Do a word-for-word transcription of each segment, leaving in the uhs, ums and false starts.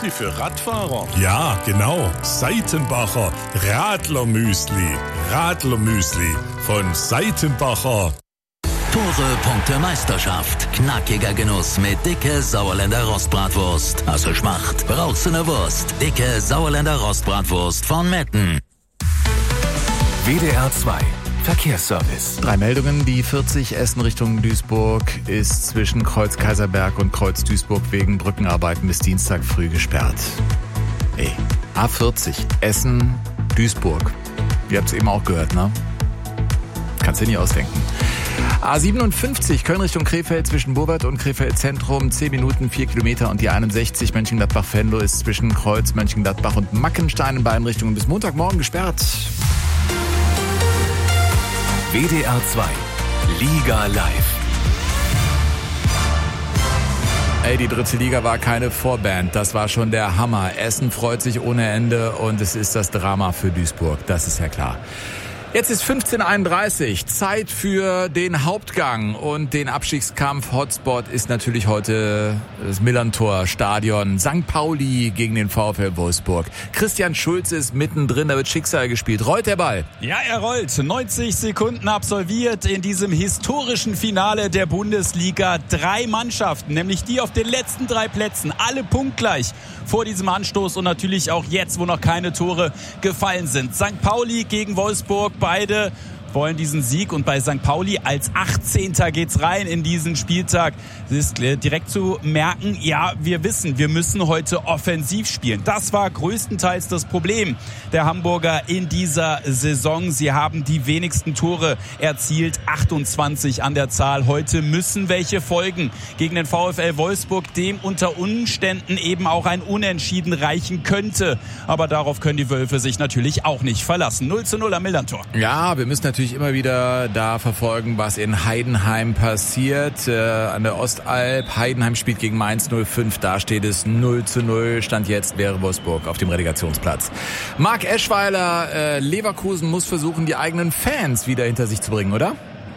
Müsli für Radfahrer? Ja, genau. Seitenbacher Radlermüsli. Radlermüsli von Seitenbacher. Tore, Punkte, Meisterschaft. Knackiger Genuss mit dicke Sauerländer Rostbratwurst. Also Schmacht. Brauchst du ne Wurst? Dicke Sauerländer Rostbratwurst von Metten. W D R zwei Verkehrsservice. Drei Meldungen. Die vierzig Essen Richtung Duisburg ist zwischen Kreuz Kaiserberg und Kreuz Duisburg wegen Brückenarbeiten bis Dienstag früh gesperrt. Ey, A vierzig Essen Duisburg. Ihr habt es eben auch gehört, ne? Kannst du dir nicht ausdenken. A siebenundfünfzig Köln Richtung Krefeld zwischen Burwert und Krefeld Zentrum. zehn Minuten, vier Kilometer und die einundsechzig Mönchengladbach-Venlo ist zwischen Kreuz Mönchengladbach und Mackenstein in beiden Richtungen bis Montagmorgen gesperrt. W D R zwei Liga live. Ey, die dritte Liga war keine Vorband. Das war schon der Hammer. Essen freut sich ohne Ende und es ist das Drama für Duisburg. Das ist ja klar. Jetzt ist fünfzehn Uhr einunddreißig, Zeit für den Hauptgang und den Abstiegskampf. Hotspot ist natürlich heute das Millerntor-Stadion. Sankt Pauli gegen den VfL Wolfsburg. Christian Schulz ist mittendrin, da wird Schicksal gespielt. Rollt der Ball? Ja, er rollt. neunzig Sekunden absolviert in diesem historischen Finale der Bundesliga. Drei Mannschaften, nämlich die auf den letzten drei Plätzen, alle punktgleich vor diesem Anstoß und natürlich auch jetzt, wo noch keine Tore gefallen sind. Sankt Pauli gegen Wolfsburg. Beide wollen diesen Sieg und bei Sankt Pauli als achtzehnter geht's rein in diesen Spieltag. Es ist direkt zu merken, ja, wir wissen, wir müssen heute offensiv spielen. Das war größtenteils das Problem der Hamburger in dieser Saison. Sie haben die wenigsten Tore erzielt, achtundzwanzig an der Zahl. Heute müssen welche folgen gegen den VfL Wolfsburg, dem unter Umständen eben auch ein Unentschieden reichen könnte. Aber darauf können die Wölfe sich natürlich auch nicht verlassen. null zu null am Millerntor. Ja, wir müssen natürlich immer wieder da verfolgen, was in Heidenheim passiert. Äh, an der Ostalb. Heidenheim spielt gegen Mainz null fünf. Da steht es null zu null. Stand jetzt wäre Wolfsburg auf dem Relegationsplatz. Marc Eschweiler, äh, Leverkusen muss versuchen, die eigenen Fans wieder hinter sich zu bringen, oder?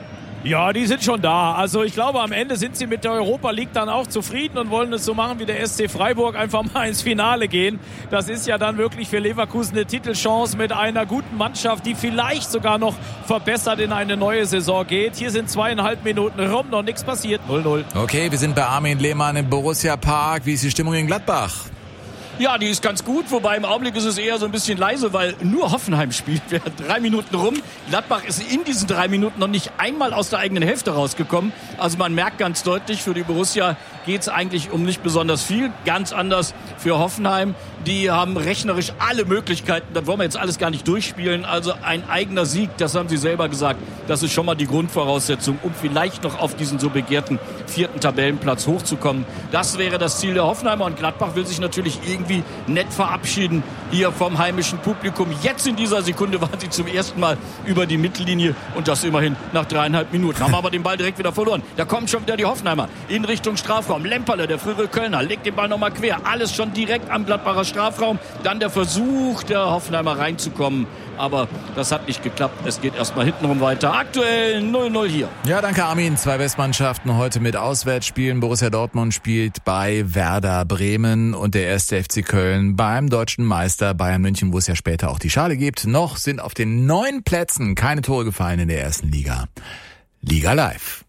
Ja, die sind schon da. Also ich glaube, am Ende sind sie mit der Europa League dann auch zufrieden und wollen es so machen wie der S C Freiburg, einfach mal ins Finale gehen. Das ist ja dann wirklich für Leverkusen eine Titelchance mit einer guten Mannschaft, die vielleicht sogar noch verbessert in eine neue Saison geht. Hier sind zweieinhalb Minuten rum, noch nichts passiert. null null. Okay, wir sind bei Armin Lehmann im Borussia Park. Wie ist die Stimmung in Gladbach? Ja, die ist ganz gut, wobei im Augenblick ist es eher so ein bisschen leise, weil nur Hoffenheim spielt. Wir haben drei Minuten rum. Gladbach ist in diesen drei Minuten noch nicht einmal aus der eigenen Hälfte rausgekommen. Also man merkt ganz deutlich, für die Borussia geht es eigentlich um nicht besonders viel. Ganz anders für Hoffenheim. Die haben rechnerisch alle Möglichkeiten. Das wollen wir jetzt alles gar nicht durchspielen. Also ein eigener Sieg, das haben sie selber gesagt. Das ist schon mal die Grundvoraussetzung, um vielleicht noch auf diesen so begehrten vierten Tabellenplatz hochzukommen. Das wäre das Ziel der Hoffenheimer. Und Gladbach will sich natürlich irgendwie nett verabschieden hier vom heimischen Publikum. Jetzt in dieser Sekunde waren sie zum ersten Mal über die Mittellinie und das immerhin nach dreieinhalb Minuten. Haben aber den Ball direkt wieder verloren. Da kommen schon wieder die Hoffenheimer in Richtung Strafraum. Lemperle, der frühere Kölner, legt den Ball nochmal quer. Alles schon direkt am Gladbacher Strafraum. Dann der Versuch der Hoffenheimer reinzukommen. Aber das hat nicht geklappt. Es geht erstmal hintenrum weiter. Aktuell null null hier. Ja, danke Armin. Zwei Westmannschaften heute mit Auswärtsspielen. Borussia Dortmund spielt bei Werder Bremen und der erste F C Köln beim deutschen Meister Bayern München, wo es ja später auch die Schale gibt. Noch sind auf den neun Plätzen keine Tore gefallen in der ersten Liga. Liga live.